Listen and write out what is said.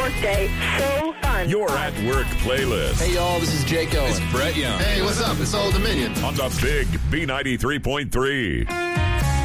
workday so fun. Your at work playlist. Hey, y'all, this is Jake Owen. It's Brett Young. Hey, what's up? It's Old Dominion. On the big B93.3.